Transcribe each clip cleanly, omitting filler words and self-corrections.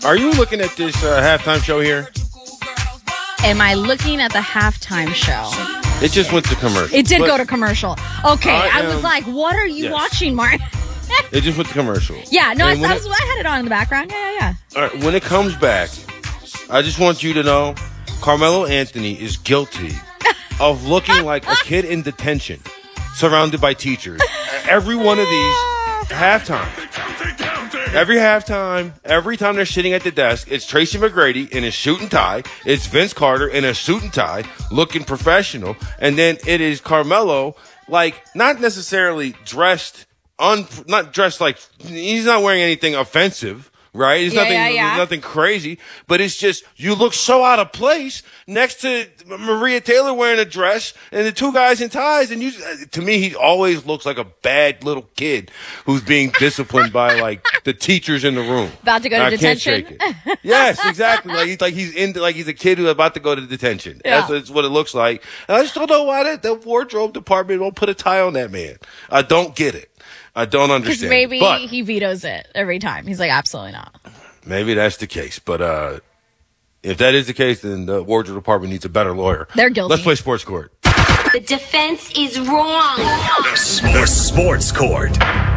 Are you looking at this halftime show here? Am I looking at the halftime show? It just went to commercial. It did go to commercial. Okay, I was am- like, what are you watching, Martin? It just went to commercial. Yeah, no, I And when had it on in the background. Yeah. All right, when it comes back, I just want you to know Carmelo Anthony is guilty of looking like a kid in detention surrounded by teachers. Every one of these halftime. Every halftime, every time they're sitting at the desk, it's Tracy McGrady in his suit and tie. It's Vince Carter in a suit and tie, looking professional. And then it is Carmelo, like, not necessarily dressed, not dressed like, he's not wearing anything offensive. Right? It's nothing crazy, but it's just, you look so out of place next to Maria Taylor wearing a dress and the two guys in ties. And to me, he always looks like a bad little kid who's being disciplined by like the teachers in the room. About to go to detention. Can't shake it. Yes, exactly. He's a kid who's about to go to detention. Yeah. That's what it looks like. And I just don't know why the wardrobe department won't put a tie on that man. I don't get it. I don't understand. Because maybe he vetoes it every time. He's like, absolutely not. Maybe that's the case. But if that is the case, then the wardrobe department needs a better lawyer. They're guilty. Let's play Sports Court. The defense is wrong. The Sports Court.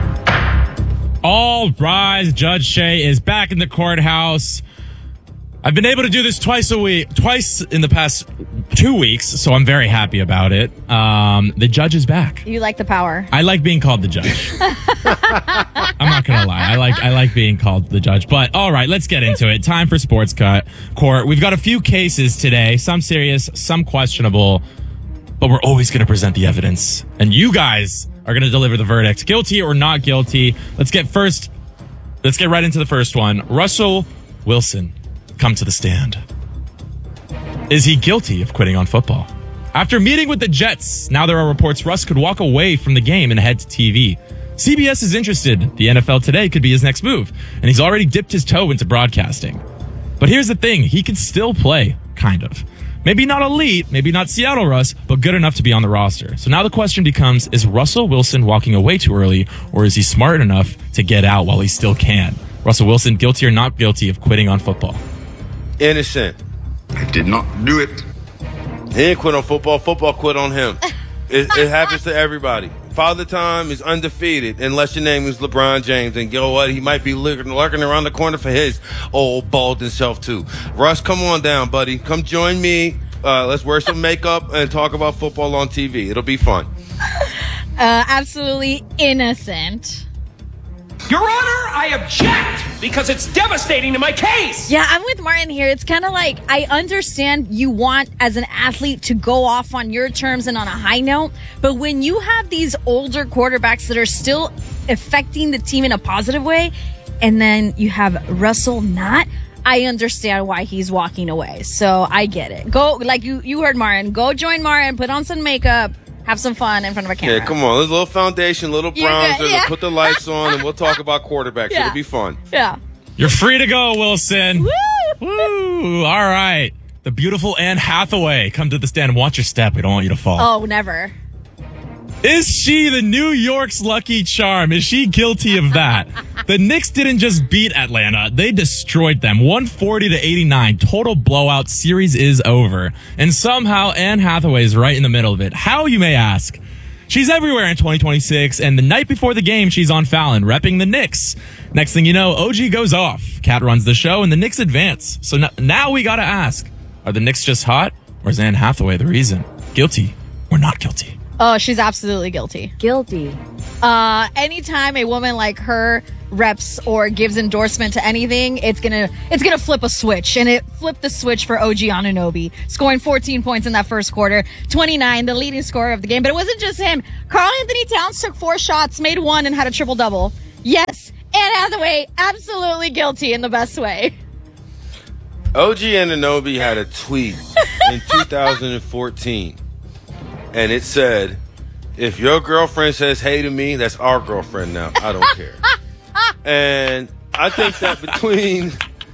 All rise. Judge Shea is back in the courthouse. I've been able to do this twice in the past 2 weeks, so I'm very happy about it. The judge is back. You like the power. I like being called the judge. I'm not gonna lie. I like being called the judge. But all right, let's get into it. Time for Sports Court. We've got a few cases today, some serious, some questionable, but we're always gonna present the evidence, and you guys are gonna deliver the verdict, guilty or not guilty. Let's get right into the first one. Russell Wilson, come to the stand. Is he guilty of quitting on football? After meeting with the Jets, now there are reports Russ could walk away from the game and head to TV. CBS is interested. The NFL Today could be his next move, and he's already dipped his toe into broadcasting. But here's the thing, he can still play, kind of. Maybe not elite, maybe not Seattle Russ, but good enough to be on the roster. So now the question becomes, is Russell Wilson walking away too early, or is he smart enough to get out while he still can? Russell Wilson, guilty or not guilty of quitting on football? Innocent. I did not do it. He didn't quit on football. Football quit on him. It happens to everybody. Father Time is undefeated unless your name is LeBron James. And you know what? He might be lurking around the corner for his old balding self, too. Russ, come on down, buddy. Come join me. Let's wear some makeup and talk about football on TV. It'll be fun. Absolutely innocent. Your Honor, I object because it's devastating to my case. Yeah, I'm with Martin here. It's kind of like, I understand you want, as an athlete, to go off on your terms and on a high note. But when you have these older quarterbacks that are still affecting the team in a positive way, and then you have Russell not, I understand why he's walking away. So I get it. Go, like you heard Martin, go join Martin, put on some makeup. Have some fun in front of a camera. Yeah, come on. There's a little foundation, little bronzer. We'll put the lights on, and we'll talk about quarterbacks. Yeah. It'll be fun. Yeah. You're free to go, Wilson. Woo! Woo! All right. The beautiful Anne Hathaway, come to the stand and watch your step. We don't want you to fall. Oh, never. Is she the New York's Lucky Charm? Is she guilty of that? The Knicks didn't just beat Atlanta. They destroyed them. 140-89. Total blowout. Series is over. And somehow Anne Hathaway is right in the middle of it. How, you may ask? She's everywhere in 2026, and the night before the game, she's on Fallon, repping the Knicks. Next thing you know, OG goes off. Kat runs the show, and the Knicks advance. So now we gotta ask, are the Knicks just hot, or is Anne Hathaway the reason? Guilty or not guilty? Oh, she's absolutely guilty. Guilty. Anytime a woman like her reps or gives endorsement to anything, it's gonna flip a switch, and it flipped the switch for OG Anunoby, scoring 14 points in that first quarter, 29, the leading scorer of the game. But it wasn't just him. Karl Anthony Towns took 4 shots, made 1, and had a triple double. Yes, Anne Hathaway, absolutely guilty in the best way. OG Anunoby had a tweet in 2014, and it said, if your girlfriend says hey to me, that's our girlfriend now. I don't care. And I think that between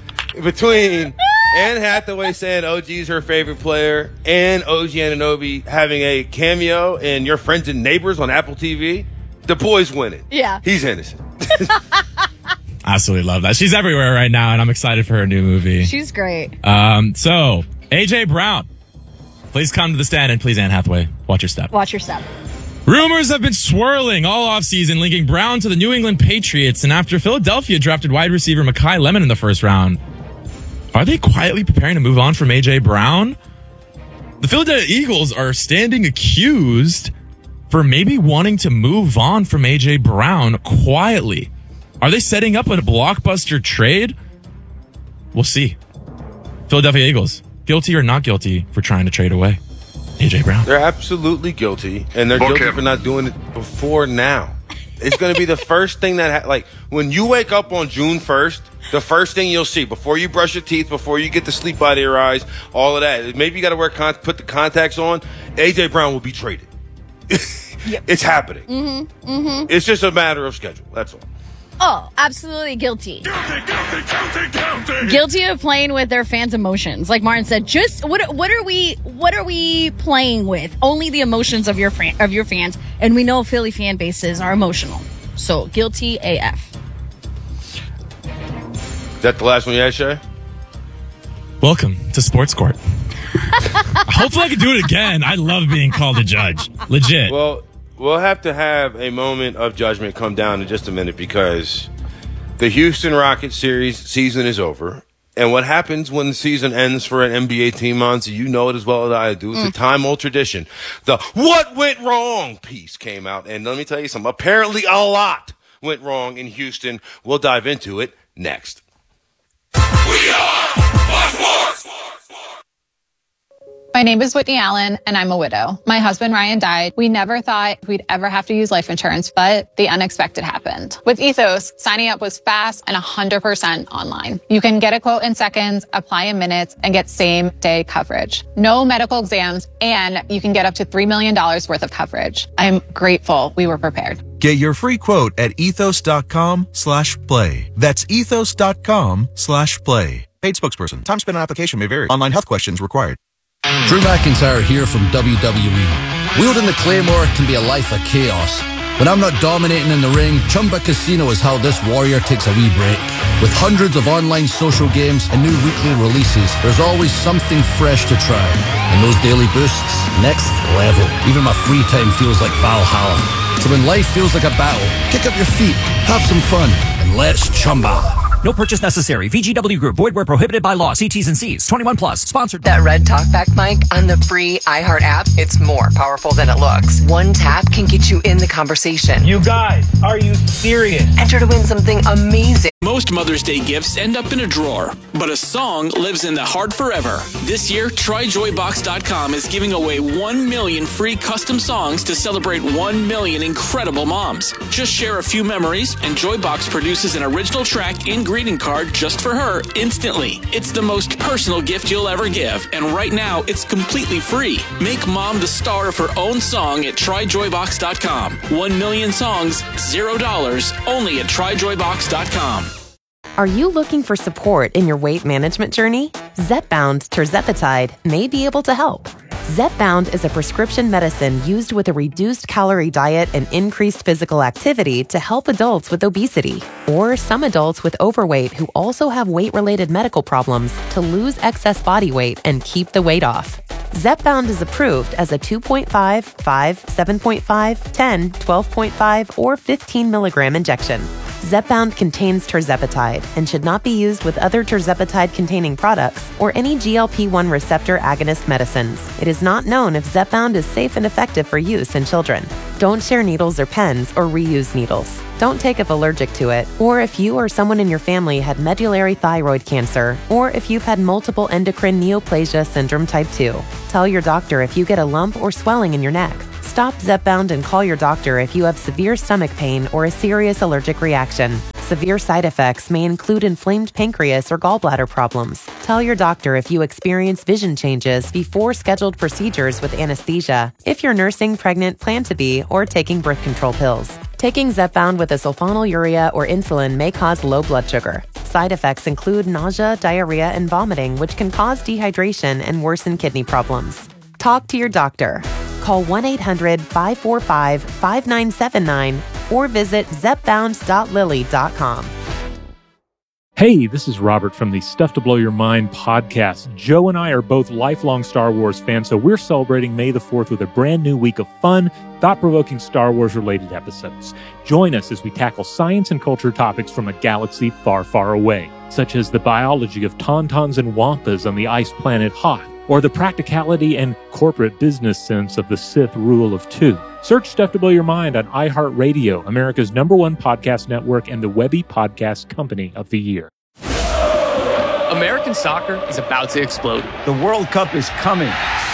Anne Hathaway saying OG's her favorite player and OG Anunoby having a cameo in Your Friends and Neighbors on Apple TV, the boy's winning. Yeah. He's innocent. Absolutely love that. She's everywhere right now, and I'm excited for her new movie. She's great. So, AJ Brown, please come to the stand, and please, Anne Hathaway, watch your step. Watch your step. Rumors have been swirling all offseason linking Brown to the New England Patriots, and after Philadelphia drafted wide receiver Mekhi Lemon in the first round, are they quietly preparing to move on from AJ Brown? The Philadelphia Eagles are standing accused for maybe wanting to move on from AJ Brown quietly. Are they setting up a blockbuster trade? We'll see. Philadelphia Eagles, guilty or not guilty for trying to trade away AJ Brown? They're absolutely guilty, and they're guilty for not doing it before now. It's going to be the first thing that, like, when you wake up on June 1st, the first thing you'll see before you brush your teeth, before you get the sleep out of your eyes, all of that. Maybe you got to put the contacts on. AJ Brown will be traded. Yep. It's happening. It's just a matter of schedule. That's all. Oh, absolutely guilty. Guilty of playing with their fans' emotions. Like Martin said, just what are we playing with? Only the emotions of your fans, and we know Philly fan bases are emotional. So guilty AF. Is that the last one you had, Shay? Welcome to Sports Court. Hopefully I can do it again. I love being called a judge. Legit. Well, we'll have to have a moment of judgment come down in just a minute because the Houston Rockets season is over. And what happens when the season ends for an NBA team, Monty, you know it as well as I do. It's a time-old tradition. The "What Went Wrong" piece came out. And let me tell you something. Apparently a lot went wrong in Houston. We'll dive into it next. We are Sports. My name is Whitney Allen, and I'm a widow. My husband, Ryan, died. We never thought we'd ever have to use life insurance, but the unexpected happened. With Ethos, signing up was fast and 100% online. You can get a quote in seconds, apply in minutes, and get same-day coverage. No medical exams, and you can get up to $3 million worth of coverage. I'm grateful we were prepared. Get your free quote at ethos.com/play. That's ethos.com/play. Paid spokesperson. Time spent on application may vary. Online health questions required. Drew McIntyre here from WWE. Wielding the Claymore can be a life of chaos. When I'm not dominating in the ring, Chumba Casino is how this warrior takes a wee break. With hundreds of online social games and new weekly releases, there's always something fresh to try. And those daily boosts, next level. Even my free time feels like Valhalla. So when life feels like a battle, kick up your feet, have some fun, and let's Chumba. No purchase necessary. VGW Group. Void where prohibited by law. See T's and C's. 21 plus. Sponsored. That red talkback mic on the free iHeart app, it's more powerful than it looks. One tap can get you in the conversation. You guys, are you serious? Enter to win something amazing. Most Mother's Day gifts end up in a drawer, but a song lives in the heart forever. This year, TryJoyBox.com is giving away 1 million free custom songs to celebrate 1 million incredible moms. Just share a few memories, and Joybox produces an original track and greeting card just for her instantly. It's the most personal gift you'll ever give, and right now, it's completely free. Make mom the star of her own song at TryJoyBox.com. 1 million songs, $0, only at TryJoyBox.com. Are you looking for support in your weight management journey? Zepbound tirzepatide may be able to help. Zepbound is a prescription medicine used with a reduced calorie diet and increased physical activity to help adults with obesity or some adults with overweight who also have weight-related medical problems to lose excess body weight and keep the weight off. Zepbound is approved as a 2.5, 5, 7.5, 10, 12.5, or 15 milligram injection. Zepbound contains tirzepatide and should not be used with other tirzepatide-containing products or any GLP-1 receptor agonist medicines. It is not known if Zepbound is safe and effective for use in children. Don't share needles or pens or reuse needles. Don't take if allergic to it, or if you or someone in your family had medullary thyroid cancer, or if you've had multiple endocrine neoplasia syndrome type 2. Tell your doctor if you get a lump or swelling in your neck. Stop Zepbound and call your doctor if you have severe stomach pain or a serious allergic reaction. Severe side effects may include inflamed pancreas or gallbladder problems. Tell your doctor if you experience vision changes before scheduled procedures with anesthesia, if you're nursing, pregnant, plan to be, or taking birth control pills. Taking Zepbound with a sulfonylurea or insulin may cause low blood sugar. Side effects include nausea, diarrhea, and vomiting, which can cause dehydration and worsen kidney problems. Talk to your doctor. Call 1-800-545-5979 or visit zepbound.lilly.com. Hey, this is Robert from the Stuff to Blow Your Mind podcast. Joe and I are both lifelong Star Wars fans, so we're celebrating May the 4th with a brand new week of fun, thought-provoking Star Wars-related episodes. Join us as we tackle science and culture topics from a galaxy far, far away, such as the biology of tauntauns and wampas on the ice planet Hoth, or the practicality and corporate business sense of the Sith Rule of Two. Search Stuff to Blow Your Mind on iHeartRadio, America's #1 podcast network and the Webby Podcast Company of the Year. American soccer is about to explode. The World Cup is coming.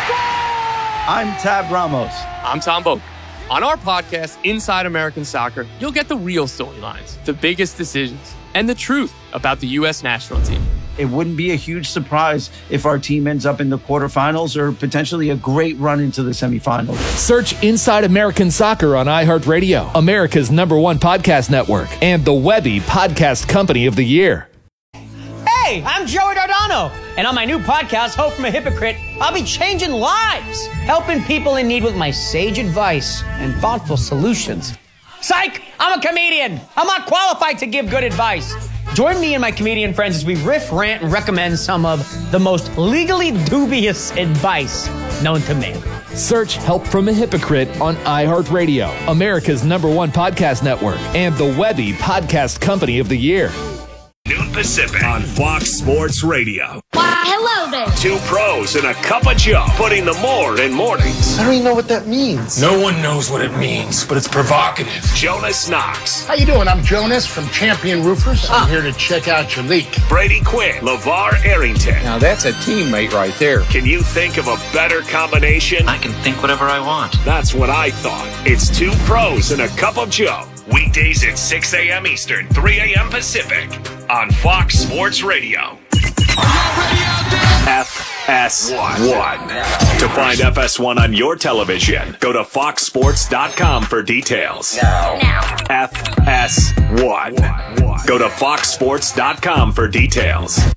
I'm Tab Ramos. I'm Tom Boak. On our podcast, Inside American Soccer, you'll get the real storylines, the biggest decisions, and the truth about the U.S. national team. It wouldn't be a huge surprise if our team ends up in the quarterfinals or potentially a great run into the semifinals. Search Inside American Soccer on iHeartRadio, America's #1 podcast network, and the Webby Podcast Company of the Year. Hey, I'm Joey Dardano, and on my new podcast, Hope from a Hypocrite, I'll be changing lives, helping people in need with my sage advice and thoughtful solutions. Psych! I'm a comedian. I'm not qualified to give good advice. Join me and my comedian friends as we riff, rant, and recommend some of the most legally dubious advice known to man. Search Help from a Hypocrite on iHeartRadio, America's #1 podcast network, and the Webby Podcast Company of the Year. Noon Pacific on Fox Sports Radio. Hello there. Two pros and a cup of Joe, putting the more in mornings. I don't even know what that means. No one knows what it means, but it's provocative. Jonas Knox. How you doing? I'm Jonas from Champion Roofers. I'm here to check out your leak. Brady Quinn. LeVar Arrington. Now that's a teammate right there. Can you think of a better combination? I can think whatever I want. That's what I thought. It's two pros and a cup of Joe. Weekdays at 6 a.m. Eastern, 3 a.m. Pacific on Fox Sports Radio. FS1. To find FS1 on your television, go to foxsports.com for details. Now. FS1. Go to foxsports.com for details.